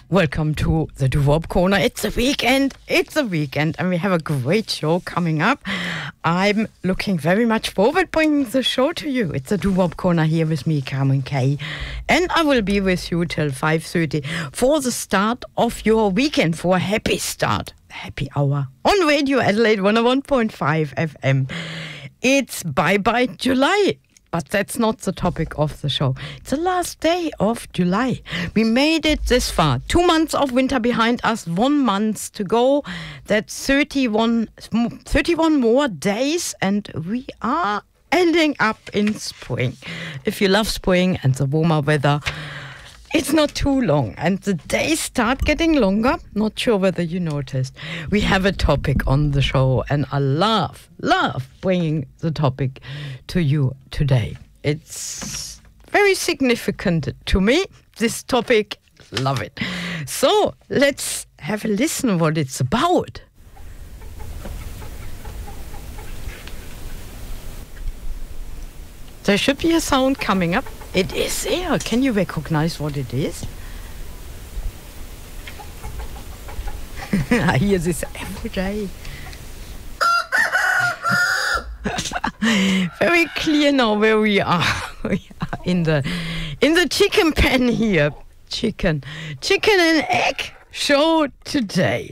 Welcome to the Doo-Wop Corner. It's a weekend, and we have a great show coming up. I'm looking very much forward bringing the show to you. It's the Doo-Wop Corner here with me, Carmen Kay, and I will be with you till 5:30 for the start of your weekend, for a happy start, happy hour on Radio Adelaide 101.5 FM. It's bye-bye July. But that's not the topic of the show. It's the last day of July. We made it this far. 2 months of winter behind us, 1 month to go. That's 31 more days, and we are ending up in spring. If you love spring and the warmer weather, it's not too long, and the days start getting longer. Not sure whether you noticed. We have a topic on the show, and I love bringing the topic to you today. It's very significant to me, this topic. Love it. So let's have a listen what it's about. There should be a sound coming up. It is there. Can you recognize what it is? I hear this every day. Very clear now where we are. We are in the chicken pen here. Chicken and egg show today.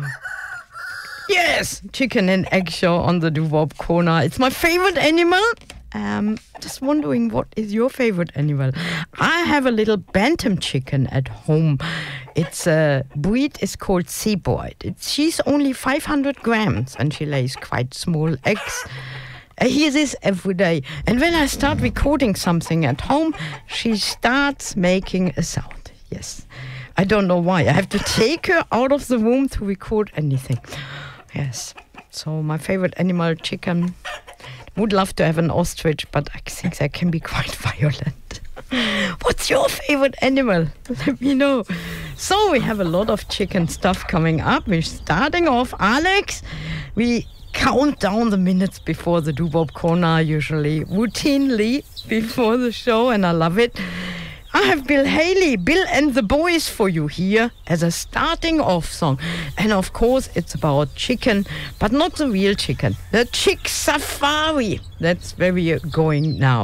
Yes, chicken and egg show on the Doo-Wop Corner. It's my favorite animal. Just wondering, what is your favorite animal? I have a little bantam chicken at home. Its breed is called Seaboard. She's only 500 grams and she lays quite small eggs. I hear this every day. And when I start recording something at home, she starts making a sound. Yes. I don't know why. I have to take her out of the room to record anything. Yes. So my favorite animal, chicken. Would love to have an ostrich, but I think they can be quite violent. What's your favorite animal? Let me know. So we have a lot of chicken stuff coming up. We're starting off, Alex. We count down the minutes before the Doo-Wop Corner, usually routinely before the show, and I love it. I have Bill Haley, Bill and the Boys for you here as a starting off song. And of course it's about chicken, but not the real chicken. The Chick Safari. That's where we are going now.